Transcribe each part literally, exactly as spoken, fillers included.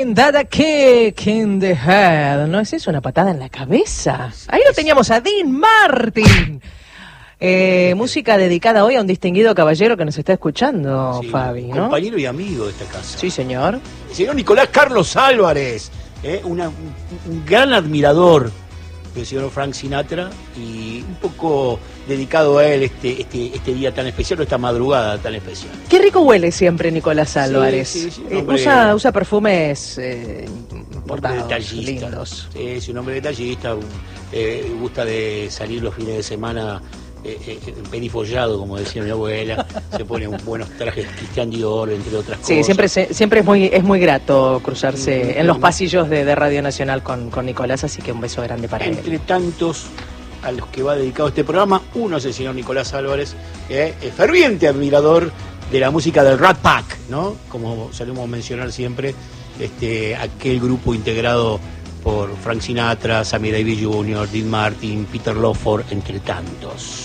Martin, that a kick in the head. ¿No es eso una patada en la cabeza? Ahí lo teníamos a Dean Martin. Eh, música dedicada hoy a un distinguido caballero que nos está escuchando, sí, Fabi, ¿no? Compañero y amigo de esta casa. Sí, señor. El señor Nicolás Carlos Álvarez, eh, una, un, un gran admirador del señor Frank Sinatra y un poco dedicado a él este, este, este día tan especial o esta madrugada tan especial. Qué rico huele siempre Nicolás Álvarez. Sí, sí, sí, eh, hombre, usa, usa perfumes eh, importados, detallista, lindos. Sí, es un hombre detallista, un, eh, gusta de salir los fines de semana eh, eh, perifollado, como decía mi abuela, se pone buenos trajes Christian Dior, entre otras sí, cosas. Siempre, se, siempre es muy es muy grato cruzarse mm, en los pasillos de, de Radio Nacional con, con Nicolás, así que un beso grande para entre él. Entre tantos a los que va dedicado este programa, uno es el señor Nicolás Álvarez, eh, eh, ferviente admirador de la música del Rat Pack, ¿no? Como solemos mencionar siempre, este, aquel grupo integrado por Frank Sinatra, Sammy Davis junior, Dean Martin, Peter Lawford, entre tantos.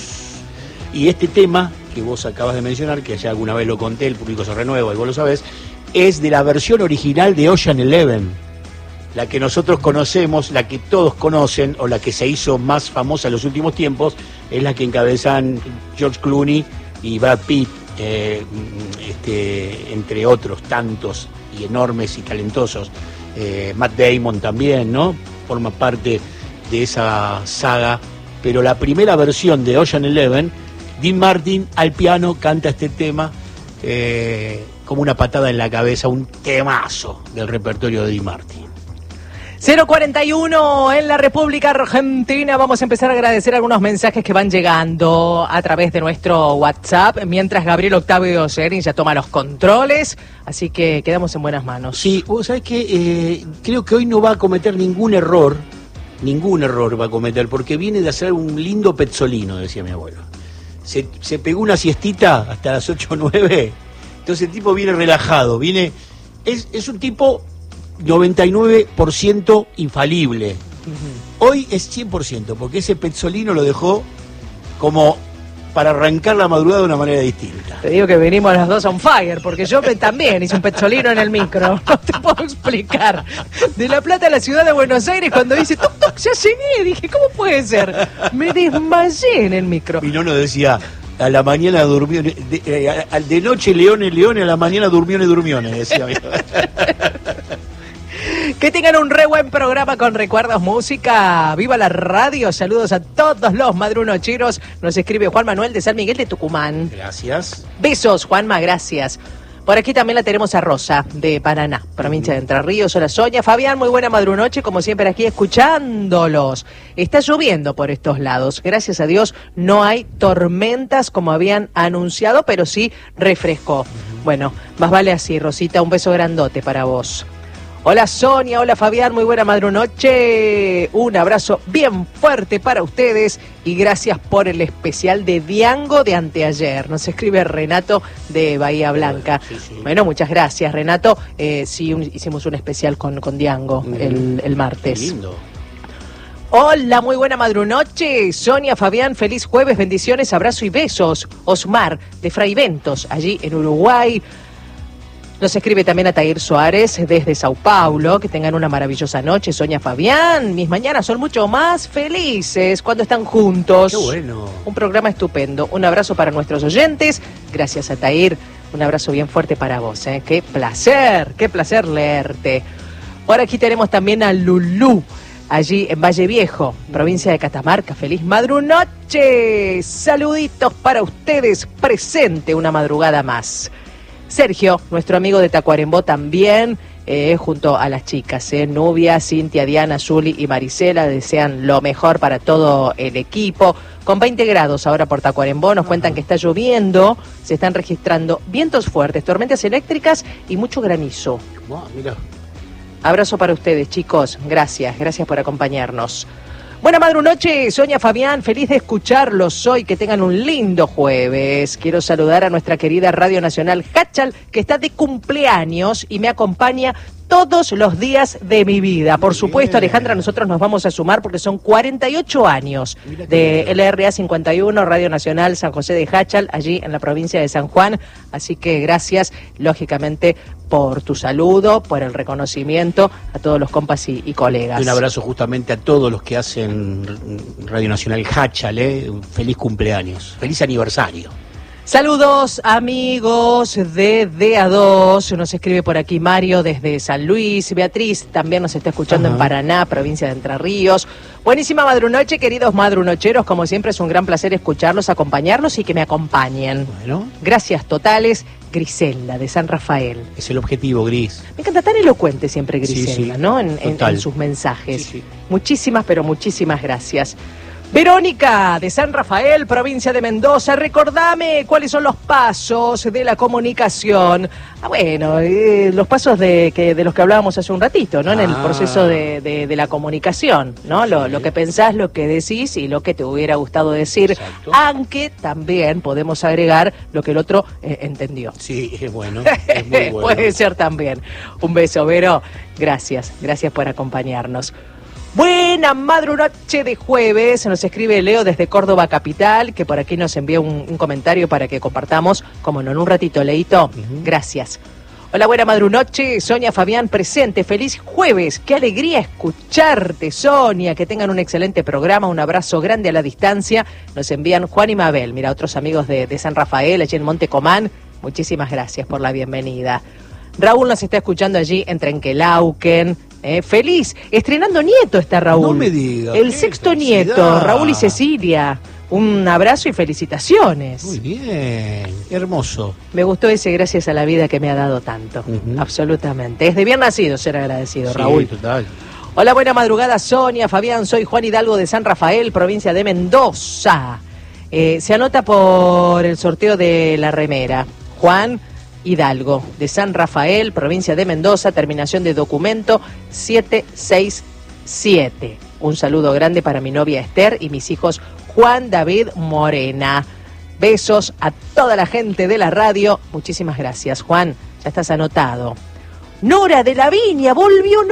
Y este tema que vos acabas de mencionar, que ya alguna vez lo conté, el público se renueva y vos lo sabés, es de la versión original de Ocean Eleven, la que nosotros conocemos, la que todos conocen, o la que se hizo más famosa en los últimos tiempos, es la que encabezan George Clooney y Brad Pitt, eh, este, entre otros tantos y enormes y talentosos. Eh, Matt Damon también, ¿no? Forma parte de esa saga, pero la primera versión de Ocean Eleven, Dean Martin al piano canta este tema eh, como una patada en la cabeza, un temazo del repertorio de Dean Martin. cero cuarenta y uno en la República Argentina. Vamos a empezar a agradecer algunos mensajes que van llegando a través de nuestro WhatsApp, mientras Gabriel Octavio Serin ya toma los controles, así que quedamos en buenas manos. Sí, vos sabés que eh, creo que hoy no va a cometer ningún error, ningún error va a cometer, porque viene de hacer un lindo pezzolino, decía mi abuelo. Se, se pegó una siestita hasta las ocho o nueve, entonces el tipo viene relajado, viene, es, es un tipo noventa y nueve por ciento infalible. Uh-huh. Hoy es cien por ciento, porque ese pezzolino lo dejó como para arrancar la madrugada de una manera distinta. Te digo que venimos los dos on fire, porque yo también hice un pezzolino en el micro. No te puedo explicar. De La Plata a la ciudad de Buenos Aires, cuando dice, toc, toc, ya llegué, dije, ¿cómo puede ser? Me desmayé en el micro. Y no nos decía, a la mañana durmió, de, de, de noche leones, leones, a la mañana durmiones, durmiones, decía mi Que tengan un re buen programa con recuerdos, música. ¡Viva la radio! Saludos a todos los madrunocheros. Nos escribe Juan Manuel de San Miguel de Tucumán. Gracias. Besos, Juanma, gracias. Por aquí también la tenemos a Rosa, de Paraná, provincia de Entre Ríos. Hola, Sonia. Fabián, muy buena madrunoche, como siempre aquí escuchándolos. Está lloviendo por estos lados. Gracias a Dios no hay tormentas como habían anunciado, pero sí refrescó. Bueno, más vale así, Rosita. Un beso grandote para vos. Hola Sonia, hola Fabián, muy buena madrunoche. Un abrazo bien fuerte para ustedes y gracias por el especial de Diango de anteayer. Nos escribe Renato de Bahía Blanca. Sí, sí. Bueno, muchas gracias Renato. Eh, sí, un, hicimos un especial con, con Diango mm, el, el martes. Qué lindo. Hola, muy buena madrunoche. Sonia, Fabián, feliz jueves, bendiciones, abrazo y besos. Osmar de Fraiventos, allí en Uruguay. Nos escribe también Atair Suárez desde Sao Paulo. Que tengan una maravillosa noche, Sonia, Fabián. Mis mañanas son mucho más felices cuando están juntos. Qué bueno. Un programa estupendo. Un abrazo para nuestros oyentes. Gracias, Atair. Un abrazo bien fuerte para vos. ¿eh? Qué placer, qué placer leerte. Por aquí tenemos también a Lulú, allí en Valle Viejo, provincia de Catamarca. Feliz madrunoche. Saluditos para ustedes. Presente una madrugada más. Sergio, nuestro amigo de Tacuarembó también, eh, junto a las chicas, eh, Nubia, Cintia, Diana, Zuli y Marisela, desean lo mejor para todo el equipo. Con veinte grados ahora por Tacuarembó, nos cuentan que está lloviendo, se están registrando vientos fuertes, tormentas eléctricas y mucho granizo. Oh, mira. Abrazo para ustedes, chicos, gracias, gracias por acompañarnos. Buena madrunoche, Sonia, Fabián, feliz de escucharlos hoy, que tengan un lindo jueves. Quiero saludar a nuestra querida Radio Nacional Hachal, que está de cumpleaños y me acompaña todos los días de mi vida. Por supuesto, Alejandra, nosotros nos vamos a sumar porque son cuarenta y ocho años de L R A cincuenta y uno, Radio Nacional San José de Jáchal, allí en la provincia de San Juan. Así que gracias, lógicamente, por tu saludo, por el reconocimiento a todos los compas y, y colegas. Y un abrazo justamente a todos los que hacen Radio Nacional Jáchal, ¿eh? Feliz cumpleaños, feliz aniversario. Saludos amigos de D A dos, nos escribe por aquí Mario desde San Luis, Beatriz también nos está escuchando Ajá. en Paraná, provincia de Entre Ríos. Buenísima madrunoche, queridos madrunocheros, como siempre es un gran placer escucharlos, acompañarlos y que me acompañen. Bueno. Gracias totales, Griselda de San Rafael. Es el objetivo, Gris. Me encanta, tan elocuente siempre Griselda, sí, sí. ¿no? En, en, en sus mensajes. Sí, sí. Muchísimas, pero muchísimas gracias. Verónica, de San Rafael, provincia de Mendoza, recordame cuáles son los pasos de la comunicación. Ah, bueno, eh, los pasos de que de los que hablábamos hace un ratito, ¿no? Ah. En el proceso de, de, de la comunicación, ¿no? Sí. Lo, lo que pensás, lo que decís y lo que te hubiera gustado decir. Exacto. Aunque también podemos agregar lo que el otro eh, entendió. Sí, es bueno, es muy bueno. Puede ser también. Un beso, Vero. Gracias, gracias por acompañarnos. Buena madrunoche de jueves, nos escribe Leo desde Córdoba Capital, que por aquí nos envía un, un comentario para que compartamos, como no, en un ratito, Leito, uh-huh. Gracias. Hola, buena madrunoche, Sonia Fabián presente, feliz jueves, qué alegría escucharte, Sonia, que tengan un excelente programa, un abrazo grande a la distancia, nos envían Juan y Mabel, mira, otros amigos de, de San Rafael, allí en Monte Comán, muchísimas gracias por la bienvenida. Raúl nos está escuchando allí en Trenquelauquen. Eh, feliz, estrenando nieto está Raúl. No me digas. El sexto nieto, Raúl y Cecilia. Un abrazo y felicitaciones. Muy bien, hermoso. Me gustó ese gracias a la vida que me ha dado tanto. Uh-huh. Absolutamente. Es de bien nacido ser agradecido, sí, Raúl. Total. Hola, buena madrugada, Sonia, Fabián. Soy Juan Hidalgo de San Rafael, provincia de Mendoza. Eh, se anota por el sorteo de la remera. Juan Hidalgo, de San Rafael, provincia de Mendoza, terminación de documento siete seis siete. Un saludo grande para mi novia Esther y mis hijos Juan David Morena. Besos a toda la gente de la radio. Muchísimas gracias, Juan. Ya estás anotado. Nora de la Viña, volvió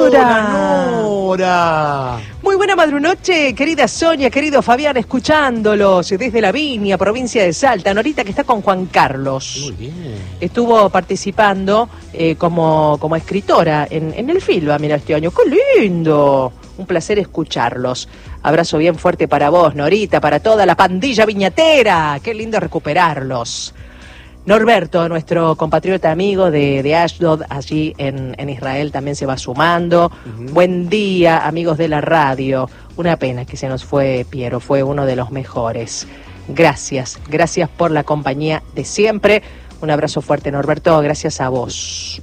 Nora. Hola, Nora. Muy buena madrunoche, querida Sonia, querido Fabián, escuchándolos desde la Viña, provincia de Salta. Norita, que está con Juan Carlos. Muy bien. Estuvo participando eh, como, como escritora en, en el Filba, mira, este año. ¡Qué lindo! Un placer escucharlos. Abrazo bien fuerte para vos, Norita, para toda la pandilla viñatera. ¡Qué lindo recuperarlos! Norberto, nuestro compatriota amigo de, de Ashdod, allí en, en Israel, también se va sumando. Uh-huh. Buen día, amigos de la radio. Una pena que se nos fue Piero, fue uno de los mejores. Gracias, gracias por la compañía de siempre. Un abrazo fuerte, Norberto, gracias a vos.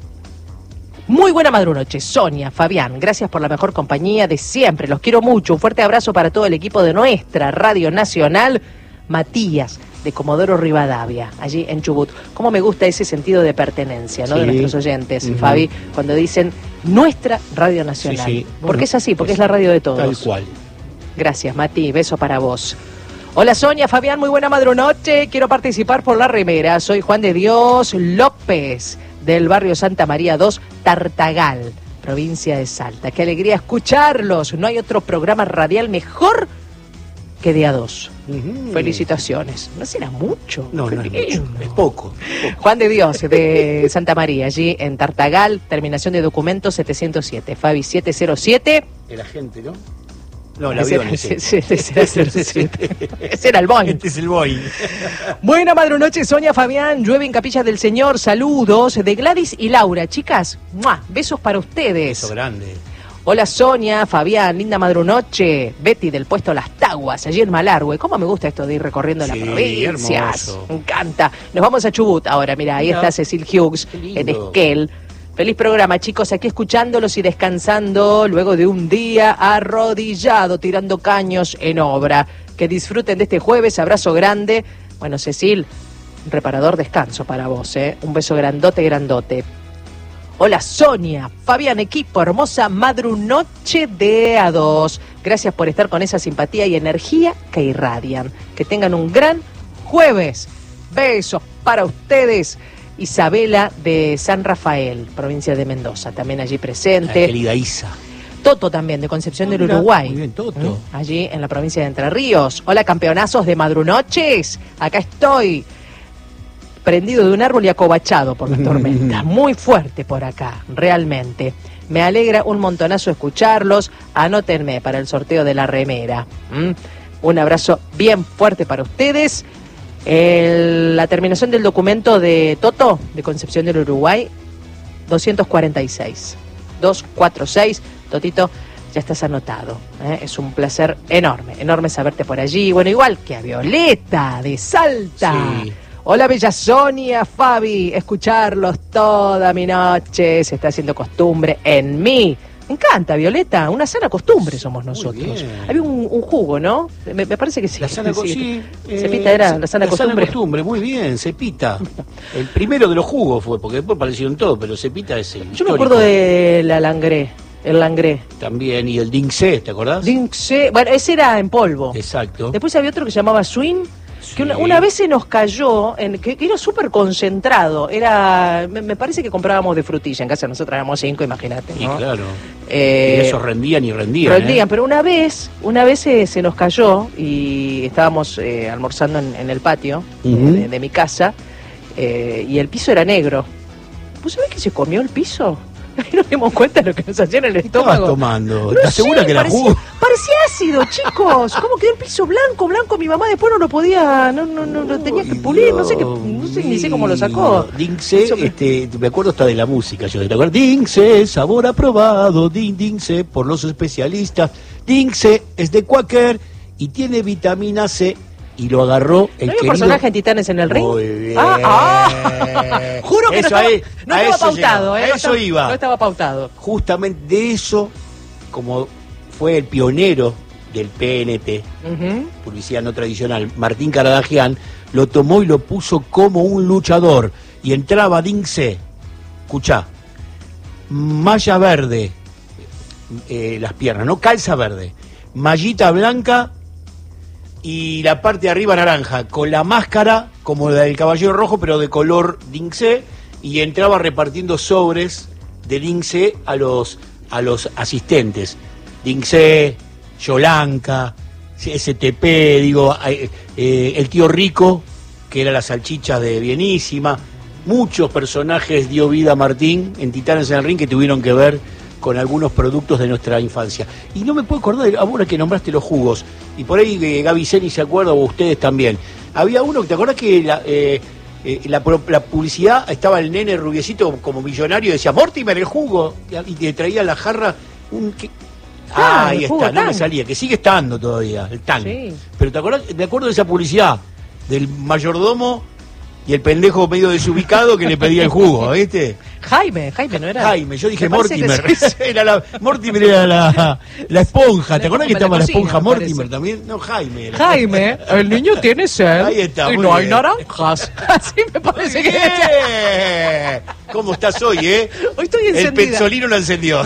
Muy buena madrunoche, Sonia, Fabián, gracias por la mejor compañía de siempre. Los quiero mucho. Un fuerte abrazo para todo el equipo de nuestra Radio Nacional. Matías, de Comodoro Rivadavia, allí en Chubut. Cómo me gusta ese sentido de pertenencia, ¿no? Sí. De nuestros oyentes, uh-huh. Fabi, cuando dicen nuestra Radio Nacional. Sí, sí. Porque bueno, es así, porque es, es la radio de todos. Tal cual. Gracias, Mati, beso para vos. Hola, Sonia, Fabián, muy buena madrunoche. Quiero participar por la remera. Soy Juan de Dios López, del barrio Santa María dos, Tartagal, provincia de Salta. Qué alegría escucharlos. No hay otro programa radial mejor que D A dos. Uh-huh. Felicitaciones. ¿No será mucho? No, no es mucho. Es poco, poco. Juan de Dios, de Santa María, allí en Tartagal, terminación de documento setecientos siete. Fabi siete cero siete. El agente, ¿no? No, el avión ese. Ese era el Boeing. Este es el Boeing. Buena madrunoche, Sonia, Fabián. Llueve en Capilla del Señor. Saludos de Gladys y Laura. Chicas, ¡mua! Besos para ustedes. Beso grande. Hola, Sonia, Fabián, linda madrunoche. Betty del puesto Las Taguas, allí en Malargüe. ¿Cómo me gusta esto de ir recorriendo sí, la provincia? Hermoso. Me encanta. Nos vamos a Chubut ahora. Mira, ahí no. está Cecil Hughes en Esquel. Feliz programa, chicos, aquí escuchándolos y descansando luego de un día arrodillado, tirando caños en obra. Que disfruten de este jueves, abrazo grande. Bueno, Cecil, un reparador descanso para vos, ¿eh? Un beso grandote, grandote. Hola, Sonia, Fabián, equipo, hermosa madrunoche de A dos. Gracias por estar con esa simpatía y energía que irradian. Que tengan un gran jueves. Besos para ustedes. Isabela de San Rafael, provincia de Mendoza, también allí presente. La querida Isa. Toto también, de Concepción Ah, del mira, Uruguay. muy bien, Toto. ¿Mm? Allí en la provincia de Entre Ríos. Hola, campeonazos de madrunoches. Acá estoy, prendido de un árbol y acobachado por la tormenta. Muy fuerte por acá, realmente. Me alegra un montonazo escucharlos. Anótenme para el sorteo de la remera. ¿Mm? Un abrazo bien fuerte para ustedes. El- la terminación del documento de Toto, de Concepción del Uruguay, doscientos cuarenta y seis. doscientos cuarenta y seis. Totito, ya estás anotado. ¿eh? Es un placer enorme, enorme saberte por allí. Bueno, igual que a Violeta de Salta. Sí. Hola, bella Sonia, Fabi, escucharlos toda mi noche se está haciendo costumbre en mí. Me encanta, Violeta, una sana costumbre somos nosotros. bien. Había un, un jugo, ¿no? Me, me parece que sí. La sana Sí. costumbre. Sí, Cepita era la sana costumbre. costumbre, muy bien, Cepita. El primero de los jugos fue, porque después aparecieron todos, pero Cepita es el Yo me histórico. acuerdo de la Langré, el Langré. También, y el Dinxé, ¿te acordás? Dinxé, bueno, ese era en polvo. Exacto. Después había otro que se llamaba Swing, que una, Sí. una vez se nos cayó, en, que, que era súper concentrado. Era, me, me parece que comprábamos de frutilla, en casa nosotros éramos cinco, imagínate, Y ¿no? claro. Eh, y esos rendían y rendían. rendían, ¿eh? pero una vez, una vez se, se nos cayó y estábamos eh, almorzando en, en el patio eh, Ujú. de, de mi casa eh, y el piso era negro. ¿Vos sabés que se comió el piso? Ahí nos dimos cuenta de lo que nos hacía en el ¿Qué estabas estómago. tomando? No ¿Estás sé, segura que era parecía, jugo? parecía ácido, chicos. ¿Cómo quedó el piso blanco, blanco? Mi mamá después no lo podía, no, no, no lo tenía que Ay, pulir, no sé qué, Dios no sé ni sé cómo lo sacó. mío. Dinxé, Eso me- este, me acuerdo hasta de la música, yo ¿te acuerdas? Dinxé, sabor aprobado, din, Dinxé, por los especialistas. Dinxé es de Quaker y tiene vitamina C y lo agarró el ¿No había querido... personaje en Titanes en el ring? Muy bien. Ah, ah. Juro que Eso no estaba, ahí- no a estaba eso pautado, llegaba, ¿eh? a No eso estaba- iba. No estaba pautado. Justamente de eso, como fue el pionero del P N T, Ujú. publicidad no tradicional, Martín Caradagian, lo tomó y lo puso como un luchador. Y entraba Dinxé, escuchá, malla verde, eh, las piernas, no calza verde, mallita blanca y la parte de arriba naranja, con la máscara como la del Caballero Rojo, pero de color Dinxé, y entraba repartiendo sobres de Dinxé a los, a los asistentes. Dinxé, Yolanca, S T P, digo, eh, eh, el tío Rico, que era la salchicha de Bienísima. Muchos personajes dio vida a Martín en Titanes en el Ring que tuvieron que ver con algunos productos de nuestra infancia. Y no me puedo acordar, ahora que nombraste los jugos, y por ahí eh, Gaby Ceni se acuerda, o ustedes también. Había uno, ¿te acordás que la, eh, eh, la, pro- la publicidad estaba el nene rubiecito como millonario y decía, Mortimer, el jugo, y te traía la jarra un... que- Claro, ah, ahí el jugo está, no me Tang. salía, que sigue estando todavía, el Tang. Sí. Pero ¿te acordás? Me acuerdo de esa publicidad del mayordomo y el pendejo medio desubicado que le pedía el jugo, ¿viste? Jaime, Jaime, ¿no era? Jaime, yo dije Me parece que Mortimer. sí. Era la, Mortimer era la, la esponja. La ¿Te acuerdas que esponja estaba de la la cocina, esponja me Mortimer parece. también? No, Jaime. era. Jaime, el niño tiene sed Ahí está, y muy no hay bien. naranjas. Así me parece que decía. Bien. ¿Cómo estás hoy, eh? Hoy estoy El encendida. pezzolino lo encendió.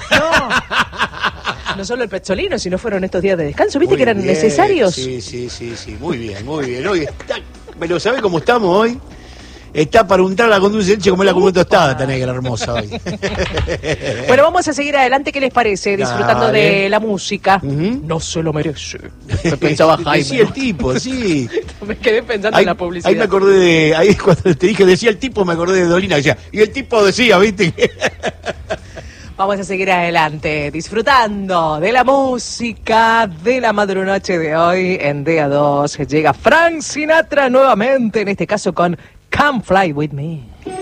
No. No solo el pezzolino, sino fueron estos días de descanso. ¿Viste Muy que eran bien, necesarios? Sí, sí, sí, sí. Muy bien, muy bien. Hoy está, ¿pero sabe cómo estamos hoy? Está para untarla con dulce de leche como la como tostada, esta negra hermosa hoy. Bueno, vamos a seguir adelante. ¿Qué les parece? Disfrutando Dale. de la música. Ujú. No se lo merece. Me pensaba Jaime. Decía el tipo, sí. Me quedé pensando Ahí, en la publicidad. ahí me acordé de. Ahí cuando te dije, decía el tipo, me acordé de Dolina. Decía, y el tipo decía, ¿viste? Vamos a seguir adelante, disfrutando de la música de la madrunoche de hoy en D A dos. Llega Frank Sinatra nuevamente, en este caso con Come Fly With Me.